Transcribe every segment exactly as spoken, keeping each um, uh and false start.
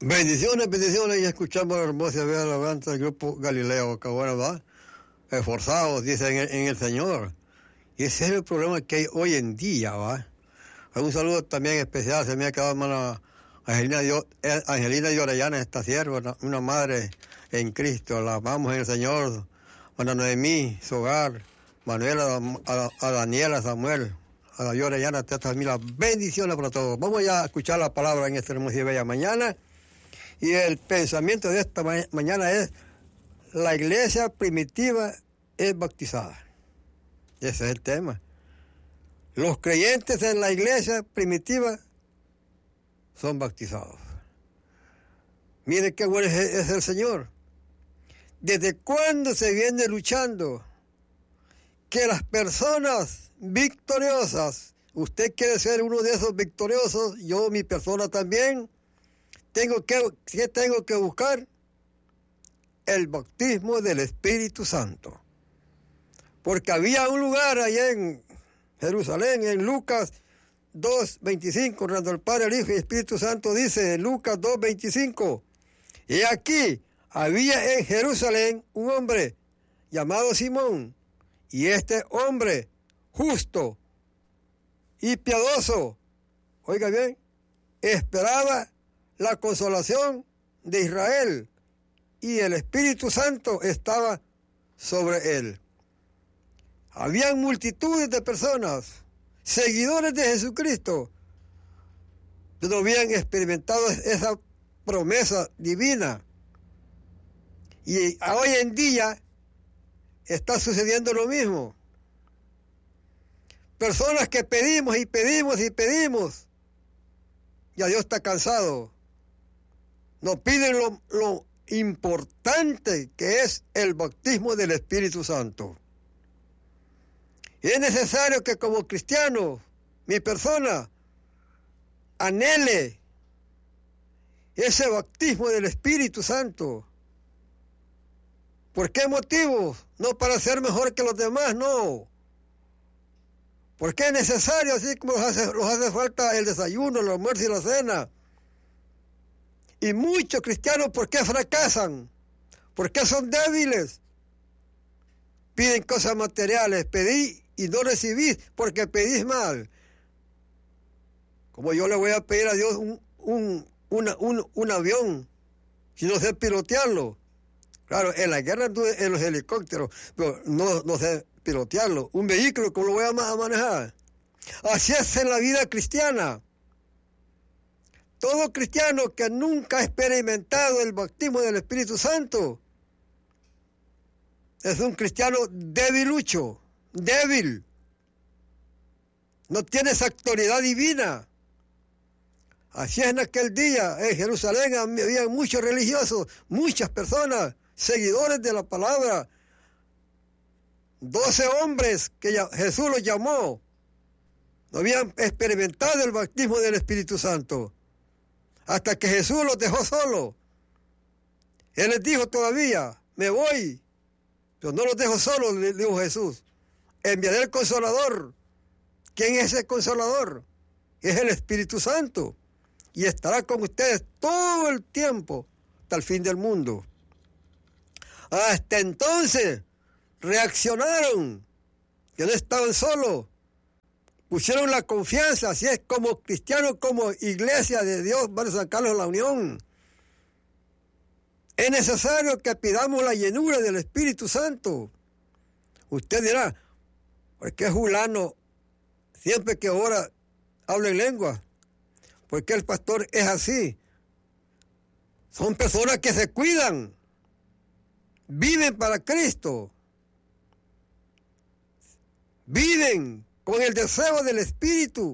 Bendiciones, bendiciones, y escuchamos la hermosa vez alabanza del grupo Galileo, que bueno, va, esforzados, dicen en, en el Señor. Y ese es el problema que hay hoy en día, va. Un saludo también especial, se me ha quedado hermana Angelina de, Angelina de Orellana, esta sierva, una, una madre en Cristo, la amamos en el Señor. Ana Noemí, su hogar, Manuela, a, a Daniela, a Samuel, a David Orellana, a estas mil bendiciones para todos. Vamos ya a escuchar la palabra en esta hermosa y bella mañana. Y el pensamiento de esta ma- mañana es: la iglesia primitiva es bautizada. Ese es el tema. Los creyentes en la iglesia primitiva son bautizados. Mire qué bueno es, es el Señor. ¿Desde cuándo se viene luchando que las personas victoriosas, usted quiere ser uno de esos victoriosos, yo, mi persona también, tengo que, ¿qué tengo que buscar? El bautismo del Espíritu Santo. Porque había un lugar allá en Jerusalén, en Lucas dos veinticinco, cuando el Padre, el Hijo y el Espíritu Santo dice, en Lucas dos veinticinco, y aquí había en Jerusalén un hombre llamado Simón, y este hombre justo y piadoso, oiga bien, esperaba la consolación de Israel, y el Espíritu Santo estaba sobre él. Habían multitudes de personas, seguidores de Jesucristo, que no habían experimentado esa promesa divina. Y hoy en día está sucediendo lo mismo. Personas que pedimos y pedimos y pedimos, ya Dios está cansado. Nos piden lo, lo importante que es el bautismo del Espíritu Santo. Y es necesario que como cristiano, mi persona, anhele ese bautismo del Espíritu Santo. ¿Por qué motivo? No para ser mejor que los demás, no. Porque es necesario, así como los hace, los hace falta el desayuno, el almuerzo y la cena. Y muchos cristianos, ¿por qué fracasan? ¿Por qué son débiles? Piden cosas materiales, pedí y no recibís porque pedís mal. Como yo le voy a pedir a Dios un, un, una, un, un avión, si no sé pilotearlo. Claro, en la guerra anduve en los helicópteros, pero no, no sé pilotearlo. Un vehículo, ¿cómo lo voy a manejar? Así es en la vida cristiana. Todo cristiano que nunca ha experimentado el bautismo del Espíritu Santo es un cristiano debilucho, débil. No tiene esa autoridad divina. Así es en aquel día, en Jerusalén había muchos religiosos, muchas personas, seguidores de la palabra. Doce hombres que Jesús los llamó, no habían experimentado el bautismo del Espíritu Santo. Hasta que Jesús los dejó solos. Él les dijo todavía, me voy, pero no los dejo solos, le dijo Jesús. Enviaré el Consolador. ¿Quién es ese Consolador? Es el Espíritu Santo. Y estará con ustedes todo el tiempo, hasta el fin del mundo. Hasta entonces reaccionaron, que no estaban solos. Pusieron la confianza, así es como cristianos, como iglesia de Dios, van a sacarlos a la unión. Es necesario que pidamos la llenura del Espíritu Santo. Usted dirá, ¿por qué Julano siempre que ora habla en lengua? ¿Por qué el pastor es así? Son personas que se cuidan, viven para Cristo, viven con el deseo del Espíritu.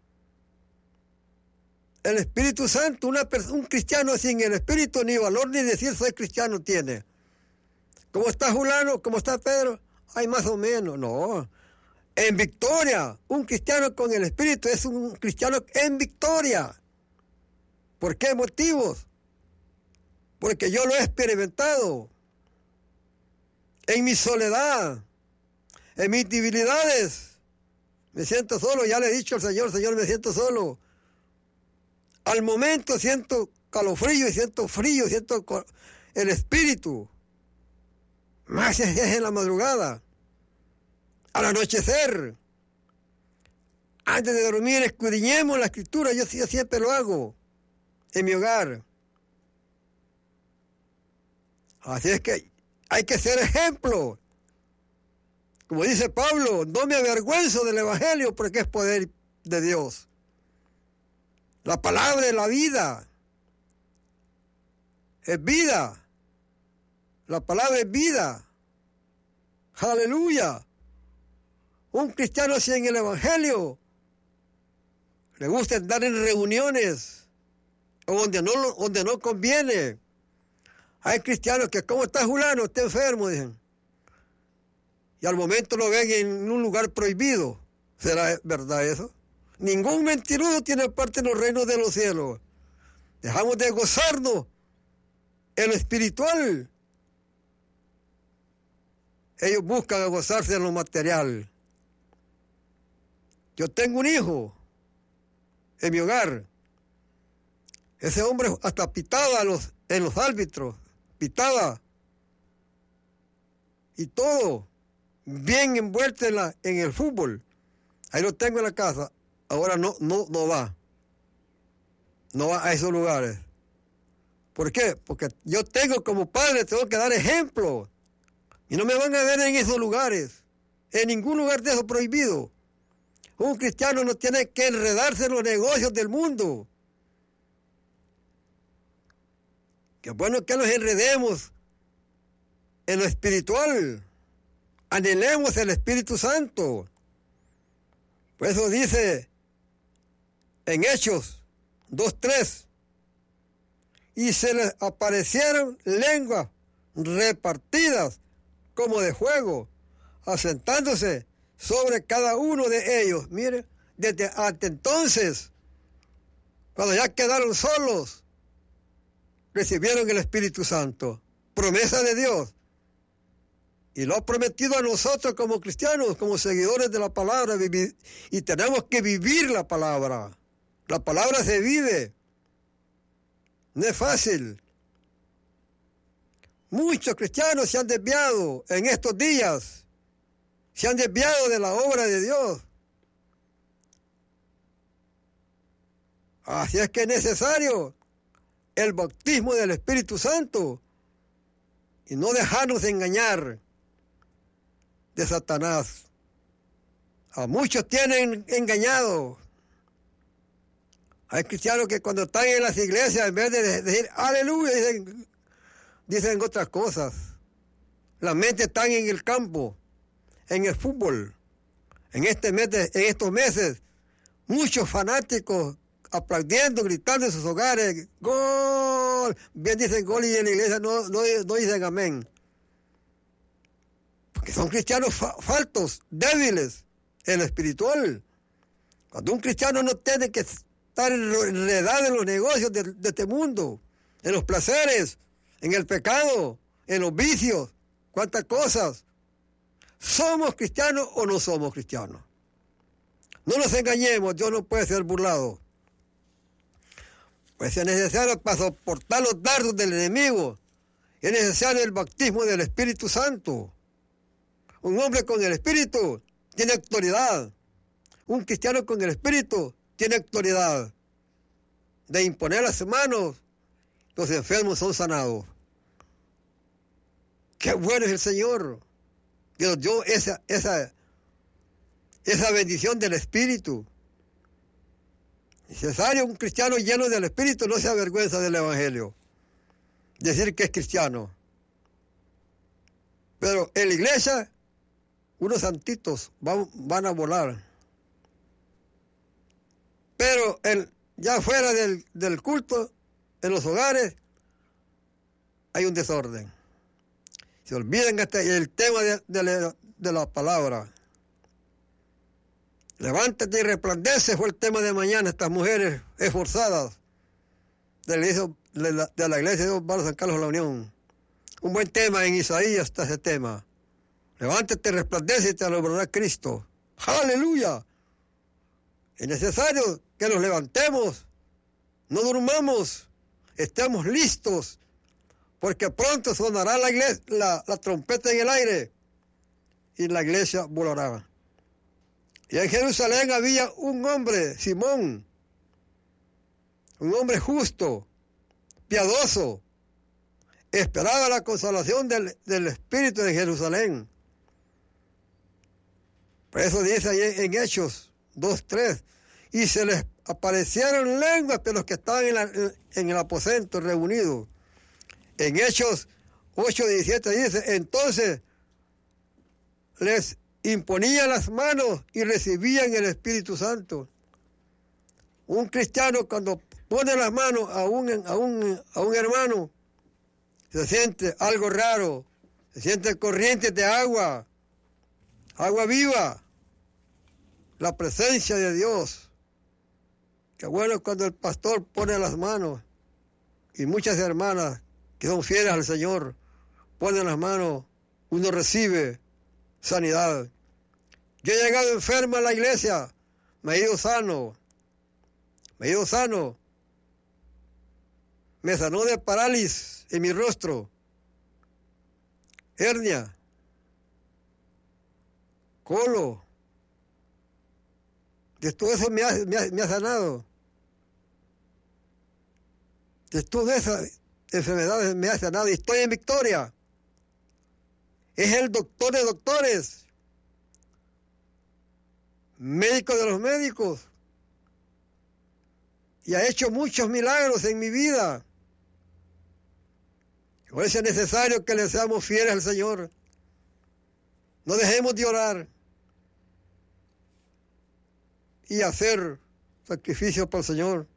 El Espíritu Santo, una un cristiano sin el Espíritu ni valor ni decir soy cristiano tiene. ¿Cómo está Julano? ¿Cómo está Pedro? Ay, más o menos. No. En victoria. Un cristiano con el Espíritu es un cristiano en victoria. ¿Por qué motivos? Porque yo lo he experimentado. En mi soledad, en mis debilidades. Me siento solo, ya le he dicho al Señor, Señor, me siento solo. Al momento siento calofrío y siento frío, siento el espíritu. Más es en la madrugada. Al anochecer. Antes de dormir, escudriñemos la escritura. Yo, yo siempre lo hago en mi hogar. Así es que hay que ser ejemplo. Como dice Pablo, no me avergüenzo del Evangelio porque es poder de Dios. La palabra es la vida. Es vida. La palabra es vida. Aleluya. Un cristiano sin el Evangelio le gusta andar en reuniones donde no, donde no conviene. Hay cristianos que, ¿cómo está fulano? Está enfermo, dicen. Y al momento lo ven en un lugar prohibido. ¿Será verdad eso? Ningún mentiroso tiene parte en los reinos de los cielos. Dejamos de gozarnos en lo espiritual. Ellos buscan gozarse en lo material. Yo tengo un hijo en mi hogar. Ese hombre hasta pitaba a los, en los árbitros. Pitaba. Y todo bien envuelto en, la, en el fútbol. Ahí lo tengo en la casa. Ahora no, no, no va. No va a esos lugares. ¿Por qué? Porque yo tengo como padre, tengo que dar ejemplo. Y no me van a ver en esos lugares. En ningún lugar de eso prohibido. Un cristiano no tiene que enredarse en los negocios del mundo. Qué bueno que nos enredemos en lo espiritual. Anhelemos el Espíritu Santo. Por eso dice en Hechos dos tres. Y se les aparecieron lenguas repartidas como de fuego, asentándose sobre cada uno de ellos. Mire, desde hasta entonces, cuando ya quedaron solos, recibieron el Espíritu Santo, promesa de Dios. Y lo ha prometido a nosotros como cristianos, como seguidores de la palabra, y tenemos que vivir la palabra. La palabra se vive. No es fácil. Muchos cristianos se han desviado en estos días. Se han desviado de la obra de Dios. Así es que es necesario el bautismo del Espíritu Santo y no dejarnos engañar de Satanás. A muchos tienen engañado. Hay cristianos que cuando están en las iglesias, en vez de decir aleluya, dicen, dicen otras cosas. La mente está en el campo, en el fútbol. En, este mes de, en estos meses, muchos fanáticos aplaudiendo, gritando en sus hogares, ¡gol! Bien dicen gol y en la iglesia no, no, no dicen amén. Porque son cristianos fa- faltos, débiles en lo espiritual. Cuando un cristiano no tiene que estar enredado en los negocios de, de este mundo, en los placeres, en el pecado, en los vicios, cuántas cosas. ¿Somos cristianos o no somos cristianos? No nos engañemos, Dios no puede ser burlado. Pues es necesario para soportar los dardos del enemigo, es necesario el bautismo del Espíritu Santo. Un hombre con el Espíritu tiene autoridad. Un cristiano con el Espíritu tiene autoridad de imponer las manos. Los enfermos son sanados. Qué bueno es el Señor, que nos dio esa, esa, esa bendición del Espíritu. Necesario un cristiano lleno del Espíritu no se avergüenza del Evangelio. Decir que es cristiano. Pero en la iglesia, unos santitos van, van a volar. Pero el, ya fuera del, del culto, en los hogares, hay un desorden. Se olvidan este, el tema de, de, la, de la palabra. Levántate y resplandece fue el tema de mañana, estas mujeres esforzadas de la iglesia de, la, de, la iglesia de Osvaldo San Carlos de la Unión. Un buen tema en Isaías está ese tema. Levántate y resplandece y te alumbrará Cristo. ¡Aleluya! Es necesario que nos levantemos, no durmamos, estemos listos, porque pronto sonará la, iglesia, la, la trompeta en el aire y la iglesia volará. Y en Jerusalén había un hombre, Simón, un hombre justo, piadoso, esperaba la consolación del, del Espíritu de Jerusalén. Por eso dice ahí en Hechos dos tres, y se les aparecieron lenguas de los que estaban en, la, en el aposento reunidos. En Hechos ocho diecisiete dice, entonces les imponía las manos y recibían el Espíritu Santo. Un cristiano cuando pone las manos a un, a un, a un hermano, se siente algo raro, se siente corrientes de agua, agua viva, la presencia de Dios. Qué bueno cuando el pastor pone las manos, y muchas hermanas que son fieles al Señor ponen las manos, uno recibe sanidad. Yo he llegado enfermo a la iglesia, me he ido sano, me he ido sano, me sanó de parálisis en mi rostro, hernia, colo, de todo eso me ha, me ha, me ha sanado, de todas esas enfermedades me ha sanado y estoy en victoria. Es el doctor de doctores, médico de los médicos, y ha hecho muchos milagros en mi vida. Por eso es necesario que le seamos fieles al Señor. No dejemos de orar y hacer sacrificios para el Señor.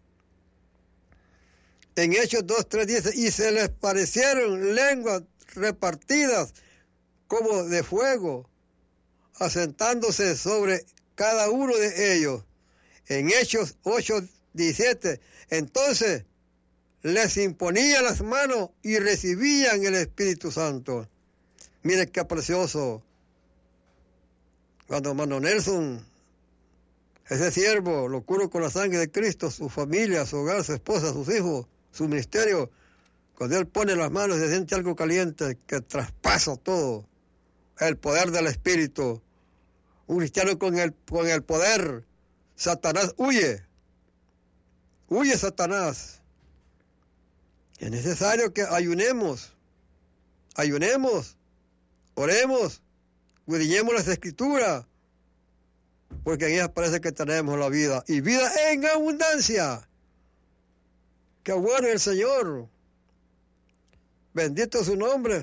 En Hechos dos tres dice, y se les parecieron lenguas repartidas como de fuego, asentándose sobre cada uno de ellos. En Hechos ocho diecisiete, entonces les imponía las manos y recibían el Espíritu Santo. Mire qué precioso. Cuando hermano Nelson, ese siervo, lo curó con la sangre de Cristo, su familia, su hogar, su esposa, sus hijos, su ministerio, cuando él pone las manos se siente algo caliente que traspasa todo. El poder del Espíritu. Un cristiano con el, con el poder, Satanás huye. Huye Satanás. Es necesario que ayunemos, ayunemos, oremos, escudriñemos las Escrituras, porque en ellas parece que tenemos la vida, y vida en abundancia. ¡Qué bueno el Señor! Bendito su nombre.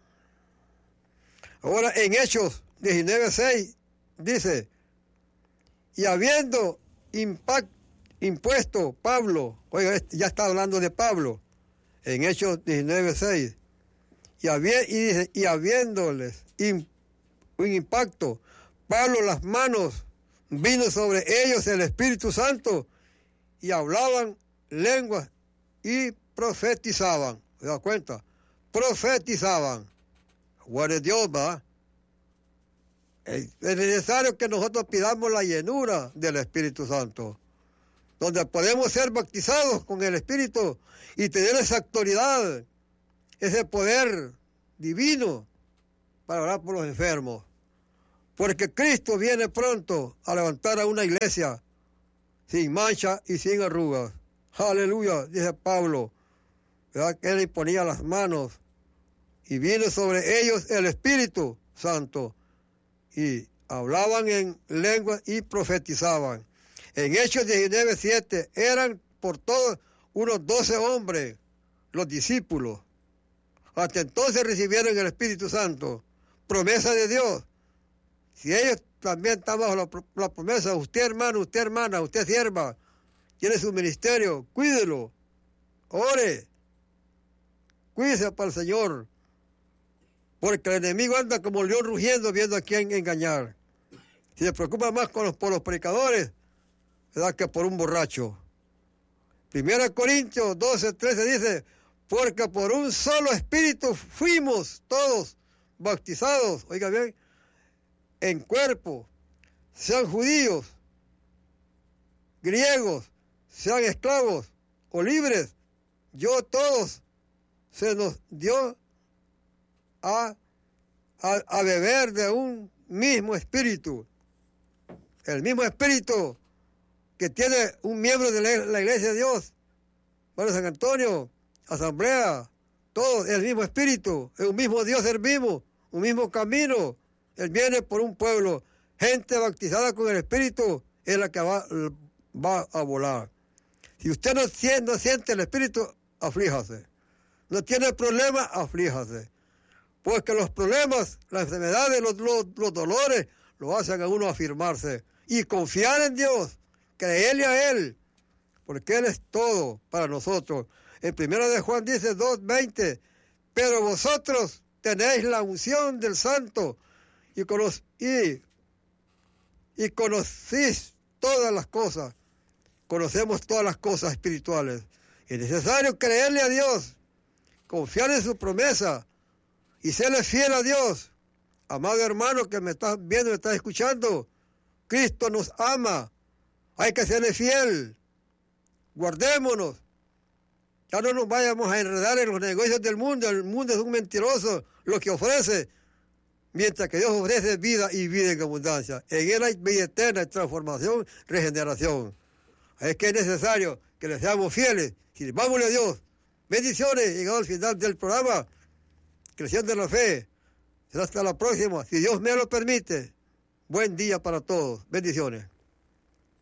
Ahora en Hechos diecinueve seis dice, y habiendo impact, impuesto Pablo, oiga, ya está hablando de Pablo, en Hechos diecinueve seis, y, habi, y, dice, y habiéndoles in, un impacto, Pablo las manos, vino sobre ellos el Espíritu Santo, y hablaban lenguas y profetizaban. ¿Se da cuenta? Profetizaban. Bueno, es Dios, ¿va? Es necesario que nosotros pidamos la llenura del Espíritu Santo, donde podemos ser bautizados con el Espíritu y tener esa autoridad, ese poder divino para orar por los enfermos. Porque Cristo viene pronto a levantar a una iglesia sin mancha y sin arrugas. Aleluya, dice Pablo, ¿verdad? Que él ponía las manos y vino sobre ellos el Espíritu Santo y hablaban en lenguas y profetizaban. En Hechos diecinueve siete eran por todos unos doce hombres, los discípulos. Hasta entonces recibieron el Espíritu Santo, promesa de Dios. Si ellos también están bajo la, la promesa, usted hermano, usted hermana, usted sierva, tiene su ministerio, cuídelo, ore, cuídese para el Señor, porque el enemigo anda como león rugiendo viendo a quién engañar. Si se preocupa más con los, por los predicadores, ¿verdad?, que por un borracho. Primera Corintios doce trece dice, porque por un solo espíritu fuimos todos bautizados, oiga bien, en cuerpo, sean judíos, griegos, sean esclavos, o libres. Yo todos se nos dio a, a, a beber de un mismo espíritu. El mismo espíritu que tiene un miembro de la, la Iglesia de Dios, Bueno San Antonio, Asamblea, todo, el mismo espíritu, es un mismo Dios servimos, un mismo camino. Él viene por un pueblo, gente bautizada con el espíritu es la que va, va a volar. Si usted no siente, no siente el espíritu, aflíjase. No tiene problema, aflíjase. Porque los problemas, las enfermedades, los, los, los dolores, lo hacen a uno afirmarse y confiar en Dios, creerle a Él, porque Él es todo para nosotros. En primera de Juan dice dos veinte, pero vosotros tenéis la unción del Santo y, cono y, y conocéis todas las cosas, conocemos todas las cosas espirituales. Es necesario creerle a Dios, confiar en su promesa y serle fiel a Dios. Amado hermano que me estás viendo, me estás escuchando, Cristo nos ama, hay que serle fiel, guardémonos, ya no nos vayamos a enredar en los negocios del mundo, el mundo es un mentiroso, lo que ofrece, mientras que Dios ofrece vida y vida en abundancia, en Él hay vida eterna, transformación, regeneración. Es que es necesario que le seamos fieles, sirvámosle a Dios. Bendiciones, llegado al final del programa, Creciendo en la Fe. Será hasta la próxima, si Dios me lo permite. Buen día para todos. Bendiciones.